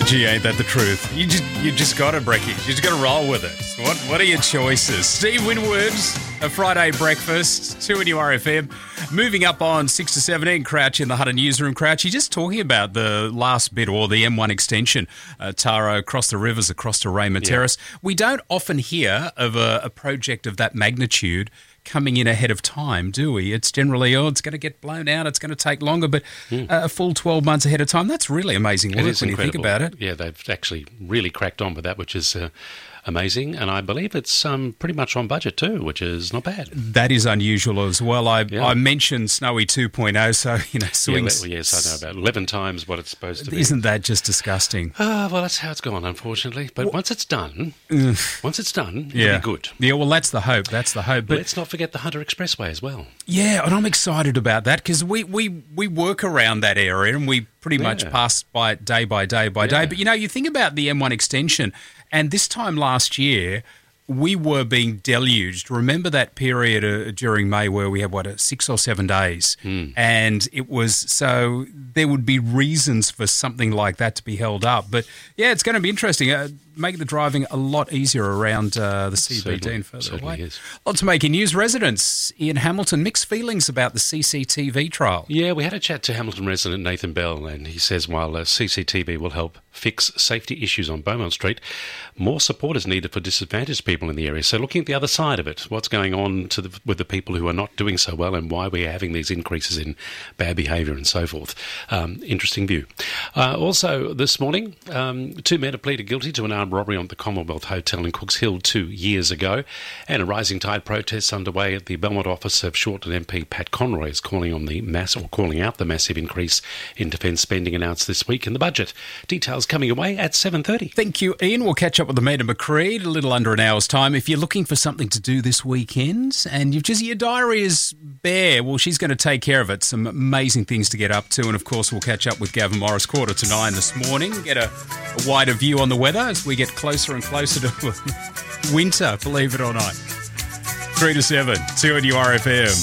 Gee, ain't that the truth? You just got to, Brecky. You just got to roll with it. What are your choices? Steve Winwood, a Friday breakfast, 2NURFM. Moving up on 6 to 17, Crouch in the Hutter newsroom. Crouch, you're just talking about the last bit, or the M1 extension, Taro, across the rivers, across to Raymond Terrace. We don't often hear of a project of that magnitude coming in ahead of time, do we? It's generally, it's going to get blown out, it's going to take longer, but a full 12 months ahead of time, that's really amazing work when you think about it. Yeah, they've actually really cracked on with that, which is amazing, and I believe it's pretty much on budget too, which is not bad. That is unusual as well. I mentioned Snowy 2.0, so, swings... Yes, I know, about 11 times what it's supposed to be. Isn't that just disgusting? Well, that's how it's gone, unfortunately. But once it's done, it'll be good. Yeah, well, that's the hope. But let's not forget the Hunter Expressway as well. Yeah, and I'm excited about that because we work around that area and we pretty much pass by it day by day by day. But, you think about the M1 extension, and this time last year, we were being deluged. Remember that period during May where we had, 6 or 7 days? And it was, so there would be reasons for something like that to be held up. But, yeah, it's going to be interesting. Make the driving a lot easier around the CBD and further away. Is. Lots of making news. Residents in Hamilton, mixed feelings about the CCTV trial. Yeah, we had a chat to Hamilton resident Nathan Bell, and he says while CCTV will help fix safety issues on Beaumont Street, more support is needed for disadvantaged people in the area. So looking at the other side of it, what's going on with the people who are not doing so well and why we're having these increases in bad behaviour and so forth. Interesting view. Also this morning, 2 men have pleaded guilty to an armed robbery on the Commonwealth Hotel in Cooks Hill 2 years ago, and a rising tide protests underway at the Belmont office of Shortland MP Pat Conroy is calling out the massive increase in defence spending announced this week in the budget. Details coming away at 7:30. Thank you, Ian. We'll catch up with Amanda McCreed a little under an hour's time. If you're looking for something to do this weekend and your diary is bare, well, she's going to take care of it. Some amazing things to get up to, and of course we'll catch up with Gavin Morris 8:45 this morning, get a wider view on the weather as we get closer and closer to winter, believe it or not. 3 to 7, 2NURFM.